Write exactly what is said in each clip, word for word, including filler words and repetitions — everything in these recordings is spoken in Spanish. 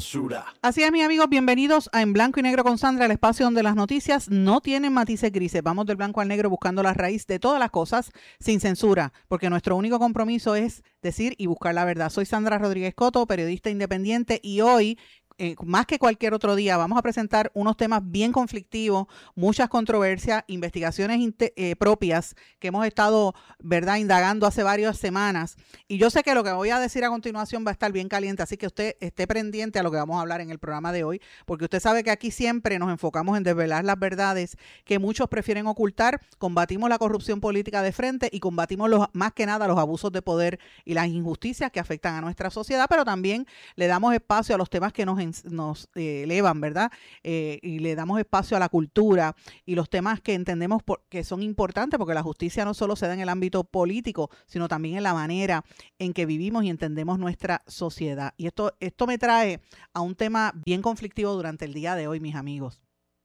censura. Así es, mis amigos, bienvenidos a En Blanco y Negro con Sandra, el espacio donde las noticias no tienen matices grises. Vamos del blanco al negro buscando la raíz de todas las cosas sin censura, porque nuestro único compromiso es decir y buscar la verdad. Soy Sandra Rodríguez Coto, periodista independiente, y hoy, Eh, más que cualquier otro día, vamos a presentar unos temas bien conflictivos, muchas controversias, investigaciones eh, propias que hemos estado, ¿verdad?, indagando hace varias semanas. Y yo sé que lo que voy a decir a continuación va a estar bien caliente, así que usted esté pendiente a lo que vamos a hablar en el programa de hoy, porque usted sabe que aquí siempre nos enfocamos en desvelar las verdades que muchos prefieren ocultar. Combatimos la corrupción política de frente y combatimos los, más que nada los abusos de poder y las injusticias que afectan a nuestra sociedad, pero también le damos espacio a los temas que nos nos eh, elevan, ¿verdad? Eh, y le damos espacio a la cultura y los temas que entendemos por, que son importantes, porque la justicia no solo se da en el ámbito político, sino también en la manera en que vivimos y entendemos nuestra sociedad. Y esto, esto me trae a un tema bien conflictivo durante el día de hoy, mis amigos,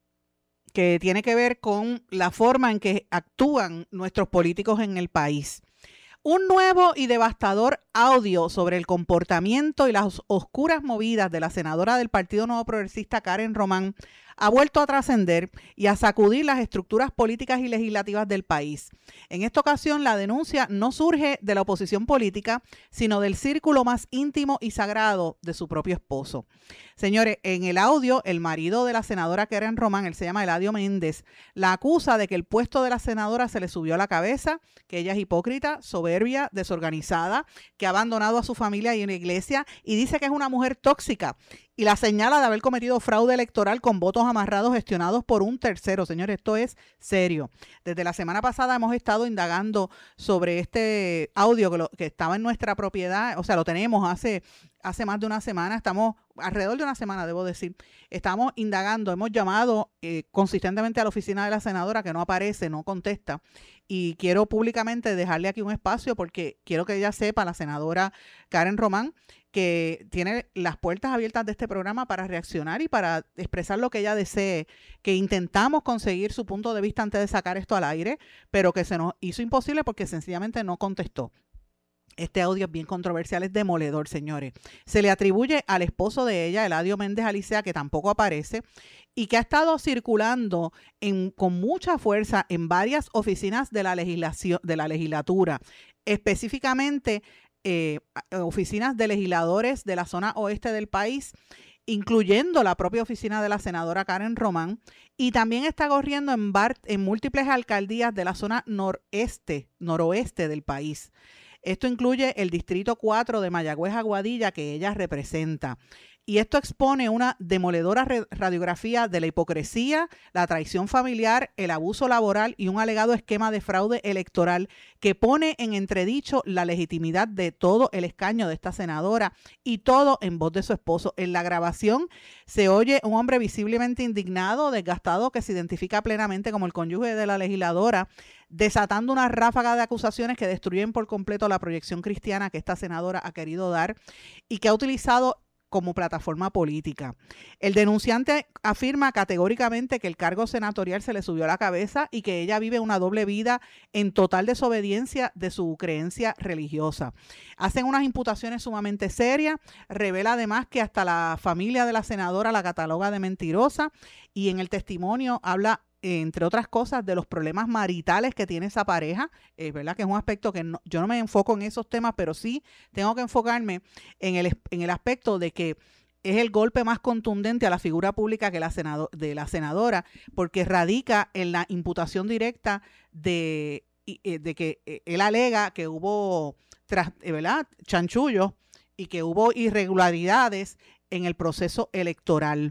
que tiene que ver con la forma en que actúan nuestros políticos en el país. Un nuevo y devastador audio sobre el comportamiento y las oscuras movidas de la senadora del Partido Nuevo Progresista, Karen Román, ha vuelto a trascender y a sacudir las estructuras políticas y legislativas del país. En esta ocasión, la denuncia no surge de la oposición política, sino del círculo más íntimo y sagrado de su propio esposo. Señores, en el audio, el marido de la senadora Karen Román, él se llama Eladio Méndez, la acusa de que el puesto de la senadora se le subió a la cabeza, que ella es hipócrita, soberbia, desorganizada, que ha abandonado a su familia y en la iglesia, y dice que es una mujer tóxica, y la señala de haber cometido fraude electoral con votos amarrados gestionados por un tercero. Señores, esto es serio. Desde la semana pasada hemos estado indagando sobre este audio que, lo, que estaba en nuestra propiedad, o sea, lo tenemos hace, hace más de una semana, estamos alrededor de una semana, debo decir, estamos indagando, hemos llamado eh, consistentemente a la oficina de la senadora, que no aparece, no contesta, y quiero públicamente dejarle aquí un espacio porque quiero que ella sepa, la senadora Karen Román, que tiene las puertas abiertas de este programa para reaccionar y para expresar lo que ella desee, que intentamos conseguir su punto de vista antes de sacar esto al aire, pero que se nos hizo imposible porque sencillamente no contestó. Este audio es bien controversial, es demoledor, señores. Se le atribuye al esposo de ella, Eladio Méndez Alicea, que tampoco aparece, y que ha estado circulando en, con mucha fuerza en varias oficinas de la legislación, de la legislatura, específicamente Eh, oficinas de legisladores de la zona oeste del país, incluyendo la propia oficina de la senadora Karen Román, y también está corriendo en, bar, en múltiples alcaldías de la zona noreste, noroeste del país. Esto incluye el distrito cuatro de Mayagüez Aguadilla, que ella representa. Y esto expone una demoledora radiografía de la hipocresía, la traición familiar, el abuso laboral y un alegado esquema de fraude electoral que pone en entredicho la legitimidad de todo el escaño de esta senadora, y todo en voz de su esposo. En la grabación se oye un hombre visiblemente indignado, desgastado, que se identifica plenamente como el cónyuge de la legisladora, desatando una ráfaga de acusaciones que destruyen por completo la proyección cristiana que esta senadora ha querido dar y que ha utilizado como plataforma política. El denunciante afirma categóricamente que el cargo senatorial se le subió a la cabeza y que ella vive una doble vida en total desobediencia de su creencia religiosa. Hacen unas imputaciones sumamente serias, revela además que hasta la familia de la senadora la cataloga de mentirosa, y en el testimonio habla, entre otras cosas, de los problemas maritales que tiene esa pareja, es eh, verdad que es un aspecto que no, yo no me enfoco en esos temas, pero sí tengo que enfocarme en el, en el aspecto de que es el golpe más contundente a la figura pública que la senado, de la senadora, porque radica en la imputación directa de, de que él alega que hubo tras, ¿verdad?, chanchullos y que hubo irregularidades en el proceso electoral,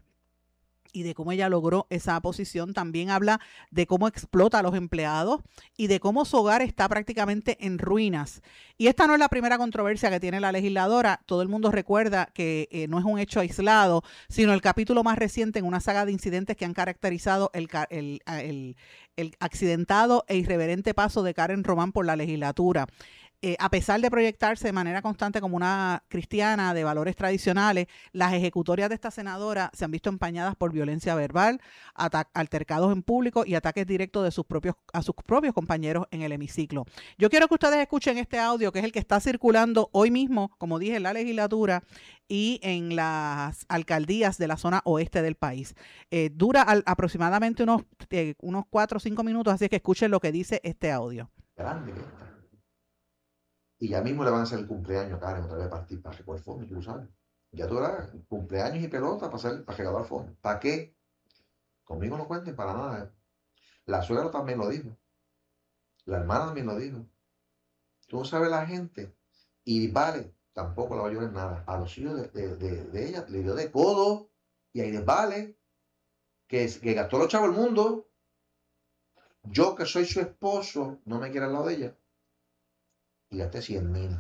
y de cómo ella logró esa posición. También habla de cómo explota a los empleados y de cómo su hogar está prácticamente en ruinas. Y esta no es la primera controversia que tiene la legisladora. Todo el mundo recuerda que eh, no es un hecho aislado, sino el capítulo más reciente en una saga de incidentes que han caracterizado el, el, el, el accidentado e irreverente paso de Karen Román por la legislatura. Eh, a pesar de proyectarse de manera constante como una cristiana de valores tradicionales, las ejecutorias de esta senadora se han visto empañadas por violencia verbal, altercados en público y ataques directos de sus propios, a sus propios compañeros en el hemiciclo. Yo quiero que ustedes escuchen este audio, que es el que está circulando hoy mismo, como dije, en la legislatura y en las alcaldías de la zona oeste del país. Eh, dura al, aproximadamente unos, eh, unos cuatro o cinco minutos, así que escuchen lo que dice este audio. Grande que está. Y ya mismo le van a hacer el cumpleaños a Karen otra vez para, para recoger fondos, tú lo sabes. Ya tú verás, cumpleaños y pelota para, hacer, para recaudar fondos. ¿Para qué? Conmigo no cuenten para nada. ¿Eh? La suegra también lo dijo. La hermana también lo dijo. Tú no sabes la gente. Y vale, tampoco la va a ayudar en nada. A los hijos de, de, de, de ella le dio de codo. Y ahí les vale. Que, que gastó los chavos el mundo. Yo que soy su esposo, no me quiero al lado de ella. Y gasté cien mil.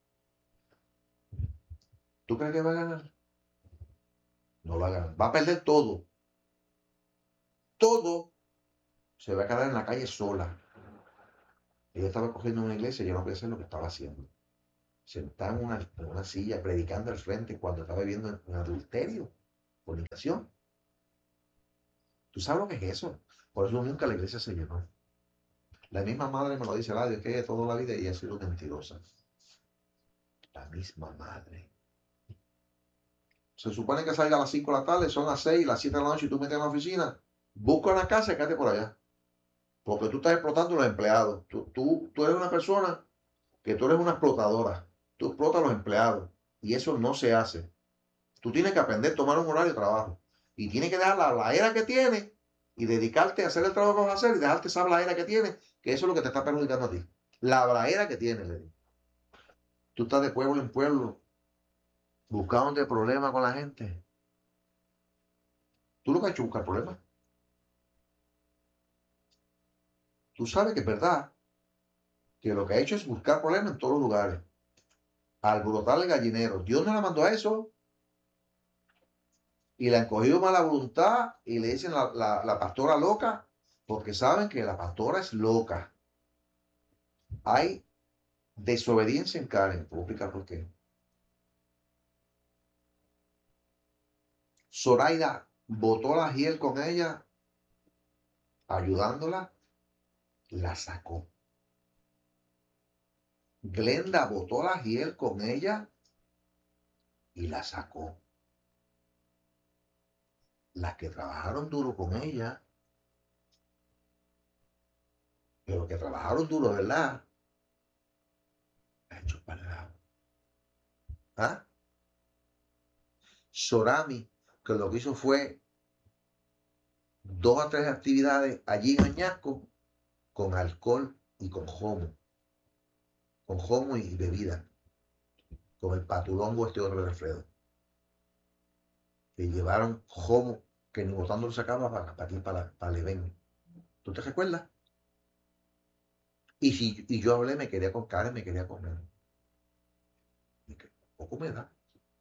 ¿Tú crees que va a ganar? No va a ganar. Va a perder todo. Todo se va a quedar en la calle sola. Ella estaba cogiendo una iglesia y yo no podía hacer lo que estaba haciendo. Sentada en una, en una silla, predicando al frente cuando estaba viviendo en adulterio, fornicación. ¿Tú sabes lo que es eso? Por eso nunca la iglesia se llenó. La misma madre me lo dice, la Dios que ella toda la vida y ha sido mentirosa. La misma madre. Se supone que salga a las cinco de la tarde, son las seis, las siete de la noche y tú metes en la oficina. Busca una casa y quédate por allá. Porque tú estás explotando a los empleados. Tú, tú, tú eres una persona que tú eres una explotadora. Tú explotas a los empleados. Y eso no se hace. Tú tienes que aprender a tomar un horario de trabajo. Y tienes que dejar la bladera que tienes y dedicarte a hacer el trabajo que vas a hacer y dejarte esa bladera que tienes, que eso es lo que te está perjudicando a ti. La bladera que tienes, Lady. Tú estás de pueblo en pueblo buscándote problemas con la gente. Tú lo que has hecho es buscar problemas. Tú sabes que es verdad que lo que ha hecho es buscar problemas en todos los lugares. Alborotar el gallinero. Dios no la mandó a eso. Y le han cogido mala voluntad y le dicen la, la, la pastora loca, porque saben que la pastora es loca. Hay desobediencia en Karen. Te voy a explicar por qué. Zoraida botó la hiel con ella, ayudándola, la sacó. Glenda botó la hiel con ella y la sacó. Las que trabajaron duro con ella, pero que trabajaron duro, ¿verdad? La ha hecho para el lado. ¿Ah? Sorami, que lo que hizo fue dos o tres actividades allí en Añasco con alcohol y con homo. Con homo y bebida. Con el patulongo este otro de Alfredo. Que llevaron homo que ni botando lo sacaba para, para aquí, para, para el evento. ¿Tú te recuerdas? Y, si, y yo hablé, me quería con Karen, me quería comer. Y que poco me da.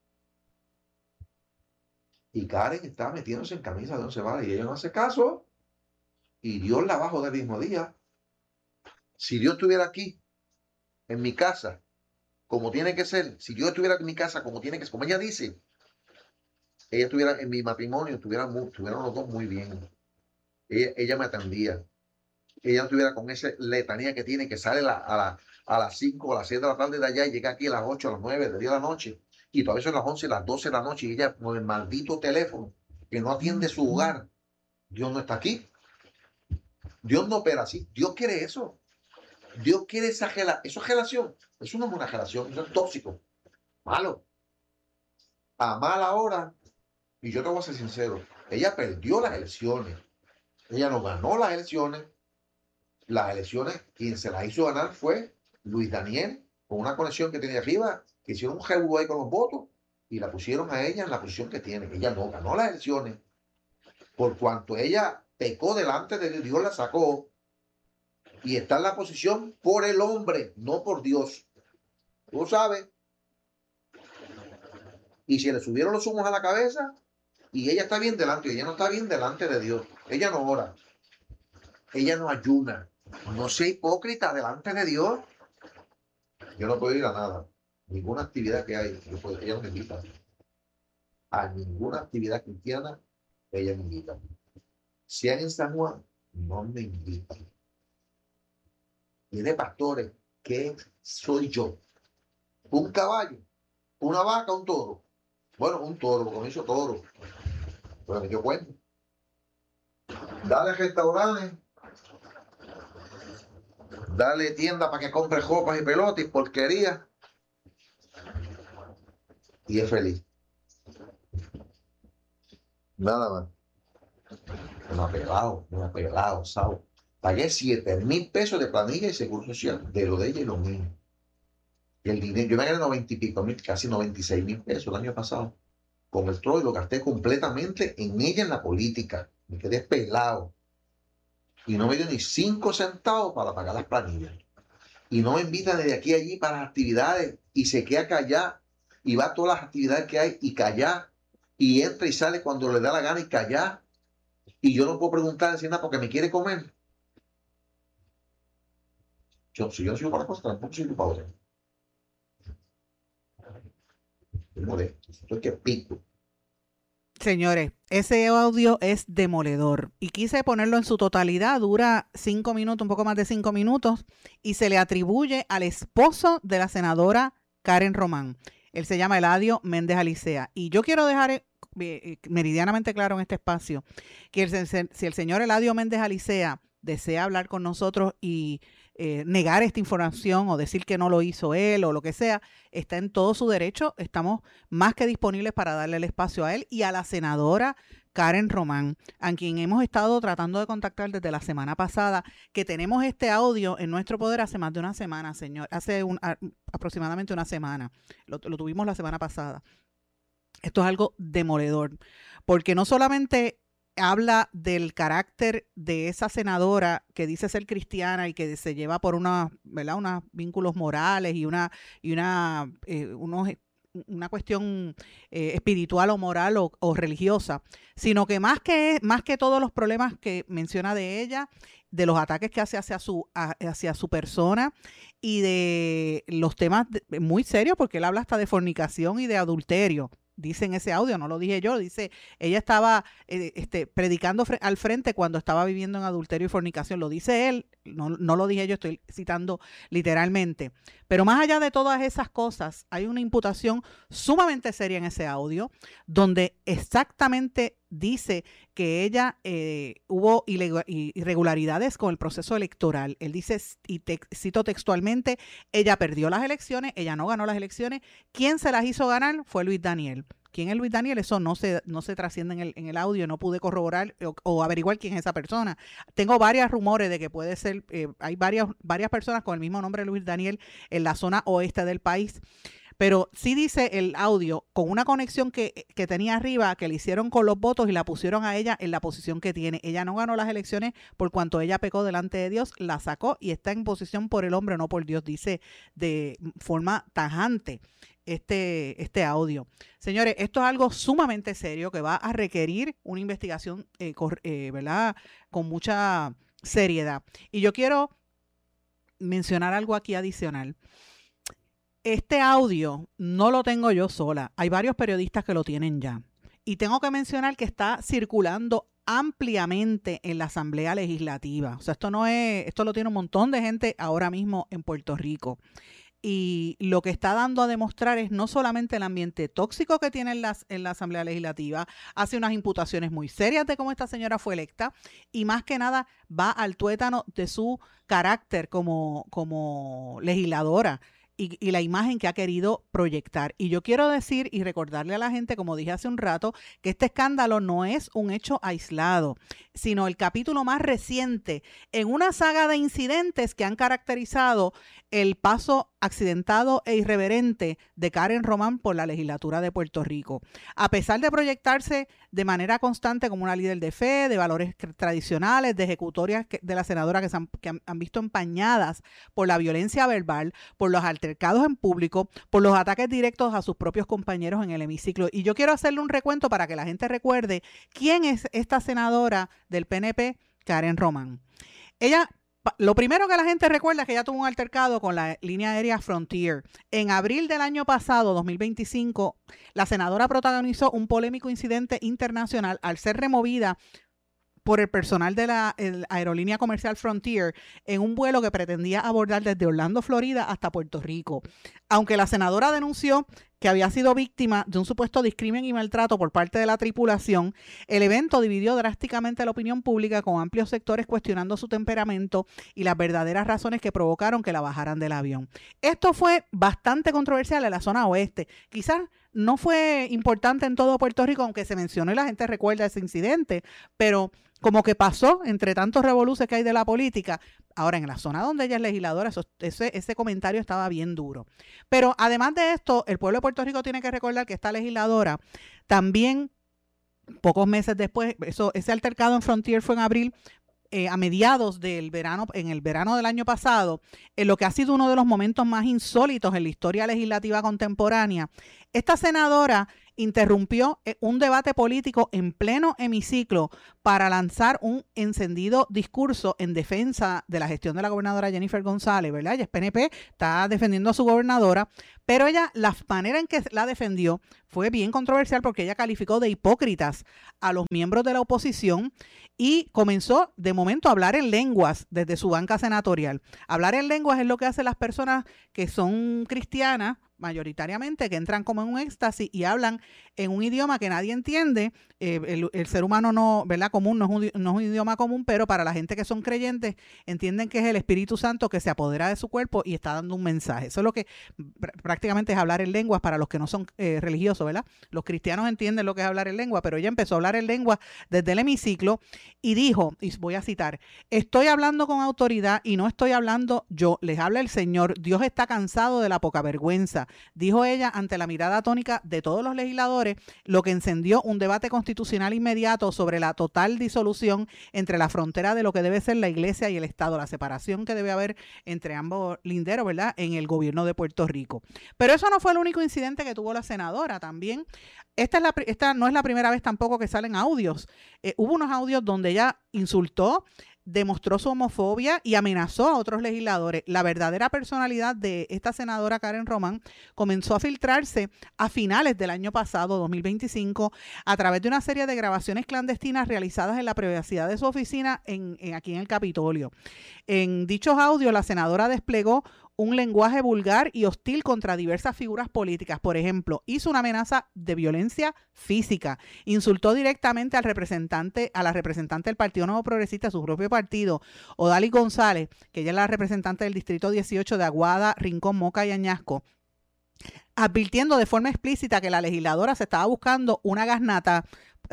Y Karen estaba metiéndose en camisa de once varas y ella no hace caso. Y Dios la bajó del mismo día. Si Dios estuviera aquí, en mi casa, como tiene que ser, si Dios estuviera en mi casa, como tiene que ser, como ella dice, ella estuviera en mi matrimonio, estuvieran, estuvieran los dos muy bien. Ella, ella me atendía. Ella no estuviera con esa letanía que tiene, que sale la, a, la, a las cinco o a las seis de la tarde de allá y llega aquí a las ocho, a las nueve de día de la noche. Y todavía son las once, las doce de la noche y ella con el maldito teléfono que no atiende su hogar. Dios no está aquí. Dios no opera así. Dios quiere eso. Dios quiere esa relación. Eso es relación. Eso no es una relación. Eso es tóxico. Malo. A mala hora. Y yo te voy a ser sincero. Ella perdió las elecciones. Ella no ganó las elecciones. Las elecciones, quien se las hizo ganar fue Luis Daniel, con una conexión que tenía arriba, que hicieron un revuelo ahí con los votos y la pusieron a ella en la posición que tiene. Ella no ganó las elecciones. Por cuanto ella pecó delante de Dios, Dios la sacó y está en la posición por el hombre, no por Dios. Tú sabes. Y se le subieron los humos a la cabeza y ella está bien delante, ella no está bien delante de Dios. Ella no ora. Ella no ayuna. No sea hipócrita delante de Dios. Yo no puedo ir a nada. Ninguna actividad que hay, yo puedo, ella no me invita. A ninguna actividad cristiana, ella me invita. Si hay en San Juan, no me invita. Y de pastores, ¿qué soy yo? Un caballo, una vaca, un toro. Bueno, un toro, con eso toro. Pero me dio cuenta. Dale restaurantes, dale tienda para que compre copas y pelotas y porquería. Y es feliz. Nada más. Me ha pelado, me ha pelado, ¿sabes? Pagué siete mil pesos de planilla y seguro social, de lo de ella y lo mío. Y el dinero, yo me gané noventa y pico mil, casi noventa y seis mil pesos el año pasado. Con el troll lo gasté completamente en ella, en la política. Me quedé pelado. Y no me dio ni cinco centavos para pagar las planillas. Y no me invitan de aquí a allí para las actividades. Y se queda callada. Y va a todas las actividades que hay y callada. Y entra y sale cuando le da la gana y callada. Y yo no puedo preguntar si nada porque me quiere comer. Yo, si yo no soy para cosas, tampoco soy para otra. Estoy molesto. Estoy que pico. Señores, ese audio es demoledor y quise ponerlo en su totalidad, dura cinco minutos, un poco más de cinco minutos, y se le atribuye al esposo de la senadora Karen Román. Él se llama Eladio Méndez Alicea. Y yo quiero dejar eh, meridianamente claro en este espacio que el, si el señor Eladio Méndez Alicea desea hablar con nosotros y eh, negar esta información o decir que no lo hizo él o lo que sea, está en todo su derecho. Estamos más que disponibles para darle el espacio a él y a la senadora Karen Román, a quien hemos estado tratando de contactar desde la semana pasada, que tenemos este audio en nuestro poder hace más de una semana, señor, hace un, a, aproximadamente una semana. Lo, lo tuvimos la semana pasada. Esto es algo demoledor, porque no solamente habla del carácter de esa senadora que dice ser cristiana y que se lleva por una, ¿verdad? unos vínculos morales y una, y una, eh, unos, una cuestión eh, espiritual o moral o, o religiosa, sino que más que más que todos los problemas que menciona de ella, de los ataques que hace hacia su, hacia su persona y de los temas de, muy serios, porque él habla hasta de fornicación y de adulterio. Dice en ese audio, no lo dije yo, dice, ella estaba eh, este, predicando fre- al frente cuando estaba viviendo en adulterio y fornicación. Lo dice él, no, no lo dije yo, estoy citando literalmente. Pero más allá de todas esas cosas, hay una imputación sumamente seria en ese audio, donde exactamente dice que ella eh, hubo irregularidades con el proceso electoral. Él dice, y te, cito textualmente, ella perdió las elecciones, ella no ganó las elecciones. ¿Quién se las hizo ganar? Fue Luis Daniel. ¿Quién es Luis Daniel? Eso no se, no se trasciende en el, en el audio, no pude corroborar o, o averiguar quién es esa persona. Tengo varios rumores de que puede ser, eh, hay varias, varias personas con el mismo nombre de Luis Daniel en la zona oeste del país. Pero sí dice el audio con una conexión que, que tenía arriba, que le hicieron con los votos y la pusieron a ella en la posición que tiene. Ella no ganó las elecciones por cuanto ella pecó delante de Dios, la sacó y está en posición por el hombre, no por Dios, dice de forma tajante este, este audio. Señores, esto es algo sumamente serio que va a requerir una investigación eh, cor, eh, ¿verdad? Con mucha seriedad. Y yo quiero mencionar algo aquí adicional. Este audio no lo tengo yo sola. Hay varios periodistas que lo tienen ya. Y tengo que mencionar que está circulando ampliamente en la Asamblea Legislativa. O sea, esto no es, esto lo tiene un montón de gente ahora mismo en Puerto Rico. Y lo que está dando a demostrar es no solamente el ambiente tóxico que tiene en la, en la Asamblea Legislativa, hace unas imputaciones muy serias de cómo esta señora fue electa y más que nada va al tuétano de su carácter como, como legisladora. Y, y la imagen que ha querido proyectar. Y yo quiero decir y recordarle a la gente, como dije hace un rato, que este escándalo no es un hecho aislado, sino el capítulo más reciente en una saga de incidentes que han caracterizado el paso accidentado e irreverente de Karen Román por la legislatura de Puerto Rico. A pesar de proyectarse de manera constante como una líder de fe, de valores tradicionales, de ejecutorias de la senadora que, se han, que han, han visto empañadas por la violencia verbal, por los altercados en público, por los ataques directos a sus propios compañeros en el hemiciclo. Y yo quiero hacerle un recuento para que la gente recuerde quién es esta senadora del P N P, Karen Román. Ella Lo primero que la gente recuerda es que ella tuvo un altercado con la línea aérea Frontier. En abril del año pasado, dos mil veinticinco, la senadora protagonizó un polémico incidente internacional al ser removida por el personal de la el aerolínea comercial Frontier en un vuelo que pretendía abordar desde Orlando, Florida, hasta Puerto Rico. Aunque la senadora denunció que había sido víctima de un supuesto discrimen y maltrato por parte de la tripulación, el evento dividió drásticamente la opinión pública, con amplios sectores cuestionando su temperamento y las verdaderas razones que provocaron que la bajaran del avión. Esto fue bastante controversial en la zona oeste. Quizás no fue importante en todo Puerto Rico, aunque se mencionó y la gente recuerda ese incidente, pero como que pasó entre tantos revoluces que hay de la política. Ahora, en la zona donde ella es legisladora, eso, ese, ese comentario estaba bien duro. Pero además de esto, el pueblo de Puerto Rico tiene que recordar que esta legisladora también, pocos meses después, eso, ese altercado en Frontier fue en abril, eh, a mediados del verano, en el verano del año pasado, en lo que ha sido uno de los momentos más insólitos en la historia legislativa contemporánea. Esta senadora interrumpió un debate político en pleno hemiciclo para lanzar un encendido discurso en defensa de la gestión de la gobernadora Jennifer González, ¿verdad? Ella es P N P, está defendiendo a su gobernadora, pero ella, la manera en que la defendió fue bien controversial porque ella calificó de hipócritas a los miembros de la oposición y comenzó de momento a hablar en lenguas desde su banca senatorial. Hablar en lenguas es lo que hacen las personas que son cristianas, mayoritariamente, que entran como en un éxtasis y hablan en un idioma que nadie entiende. Eh, el, el ser humano no, ¿verdad? Común no es, un, no es un idioma común, pero para la gente que son creyentes entienden que es el Espíritu Santo que se apodera de su cuerpo y está dando un mensaje. Eso es lo que pr- prácticamente es hablar en lenguas para los que no son eh, religiosos, ¿verdad? Los cristianos entienden lo que es hablar en lengua, pero ella empezó a hablar en lengua desde el hemiciclo y dijo, y voy a citar, estoy hablando con autoridad y no estoy hablando yo, les habla el Señor, Dios está cansado de la poca vergüenza, dijo ella ante la mirada atónica de todos los legisladores, lo que encendió un debate constitucional inmediato sobre la total disolución entre la frontera de lo que debe ser la iglesia y el Estado, la separación que debe haber entre ambos linderos, ¿verdad?, en el gobierno de Puerto Rico. Pero eso no fue el único incidente que tuvo la senadora. También, esta, es la, esta no es la primera vez tampoco que salen audios. Eh, hubo unos audios donde ella insultó, demostró su homofobia y amenazó a otros legisladores. La verdadera personalidad de esta senadora Karen Román comenzó a filtrarse a finales del año pasado, dos mil veinticinco, a través de una serie de grabaciones clandestinas realizadas en la privacidad de su oficina en, en, aquí en el Capitolio. En dichos audios, la senadora desplegó un lenguaje vulgar y hostil contra diversas figuras políticas. Por ejemplo, hizo una amenaza de violencia física, insultó directamente al representante, a la representante del Partido Nuevo Progresista, su propio partido, Odalis González, que ella es la representante del Distrito dieciocho de Aguada, Rincón, Moca y Añasco, advirtiendo de forma explícita que la legisladora se estaba buscando una gasnata,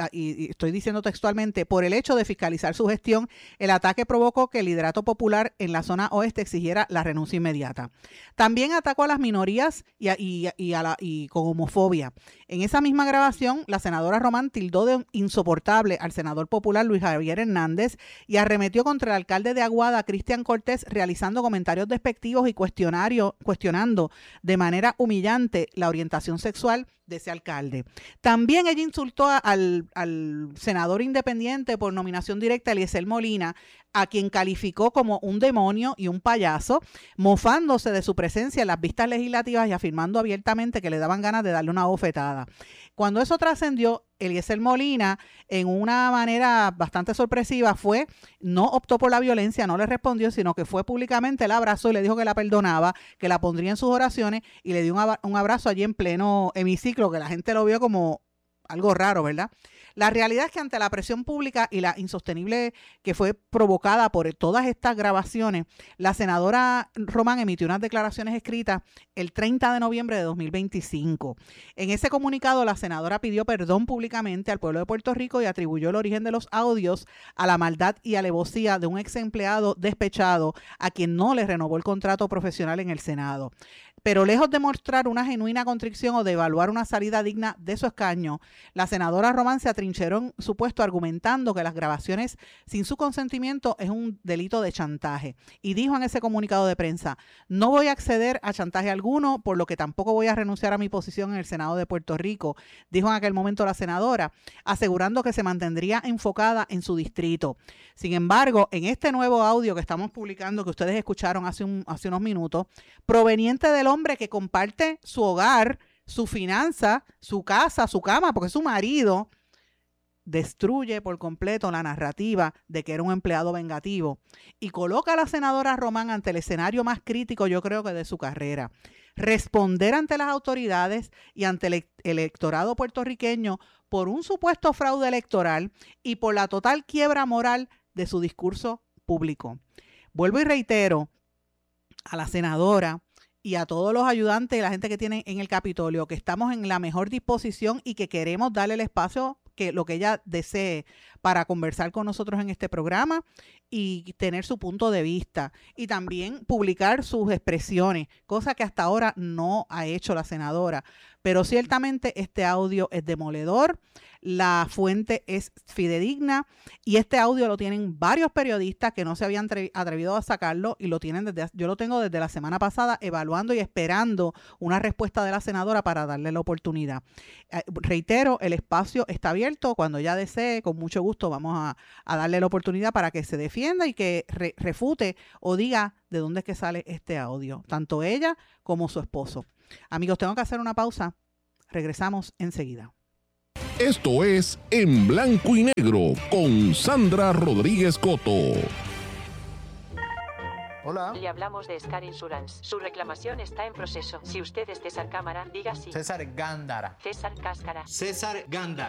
y estoy diciendo textualmente, por el hecho de fiscalizar su gestión. El ataque provocó que el liderato popular en la zona oeste exigiera la renuncia inmediata. También atacó a las minorías y, a, y, y, a la, y con homofobia. En esa misma grabación, la senadora Román tildó de insoportable al senador popular Luis Javier Hernández y arremetió contra el alcalde de Aguada, Cristian Cortés, realizando comentarios despectivos y cuestionarios, cuestionando de manera humillante la orientación sexual de ese alcalde. También ella insultó a, al, al senador independiente por nominación directa, Eliezer Molina, a quien calificó como un demonio y un payaso, mofándose de su presencia en las vistas legislativas y afirmando abiertamente que le daban ganas de darle una bofetada. Cuando eso trascendió, Eliezer Molina, en una manera bastante sorpresiva, fue, no optó por la violencia, no le respondió, sino que fue públicamente, la abrazó y le dijo que la perdonaba, que la pondría en sus oraciones y le dio un, ab- un abrazo allí en pleno hemiciclo, que la gente lo vio como algo raro, ¿verdad? La realidad es que ante la presión pública y la insostenible que fue provocada por todas estas grabaciones, la senadora Román emitió unas declaraciones escritas el treinta de noviembre de dos mil veinticinco. En ese comunicado, la senadora pidió perdón públicamente al pueblo de Puerto Rico y atribuyó el origen de los audios a la maldad y alevosía de un ex empleado despechado a quien no le renovó el contrato profesional en el Senado. Pero lejos de mostrar una genuina contrición o de evaluar una salida digna de su escaño, la senadora Román se atrincheró en su puesto argumentando que las grabaciones sin su consentimiento es un delito de chantaje. Y dijo en ese comunicado de prensa: no voy a acceder a chantaje alguno, por lo que tampoco voy a renunciar a mi posición en el Senado de Puerto Rico, dijo en aquel momento la senadora, asegurando que se mantendría enfocada en su distrito. Sin embargo, en este nuevo audio que estamos publicando, que ustedes escucharon hace, un, hace unos minutos, proveniente del hombre que comparte su hogar, su finanza, su casa, su cama, porque es su marido, destruye por completo la narrativa de que era un empleado vengativo y coloca a la senadora Román ante el escenario más crítico, yo creo que de su carrera. Responder ante las autoridades y ante el electorado puertorriqueño por un supuesto fraude electoral y por la total quiebra moral de su discurso público. Vuelvo y reitero a la senadora y a todos los ayudantes y la gente que tienen en el Capitolio que estamos en la mejor disposición y que queremos darle el espacio que lo que ella desee para conversar con nosotros en este programa y tener su punto de vista y también publicar sus expresiones, cosa que hasta ahora no ha hecho la senadora. Pero ciertamente este audio es demoledor, la fuente es fidedigna y este audio lo tienen varios periodistas que no se habían atrevido a sacarlo y lo tienen desde, yo lo tengo desde la semana pasada evaluando y esperando una respuesta de la senadora para darle la oportunidad. Eh, reitero, el espacio está abierto, cuando ella desee, con mucho gusto vamos a, a darle la oportunidad para que se defienda y que re, refute o diga de dónde es que sale este audio, tanto ella como su esposo. Amigos, tengo que hacer una pausa. Regresamos enseguida. Esto es En Blanco y Negro con Sandra Rodríguez Coto. Hola. Le hablamos de Scar Insurance. Su reclamación está en proceso. Si usted es César Cámara, diga sí. César Gándara. César Cáscara. César Gándara.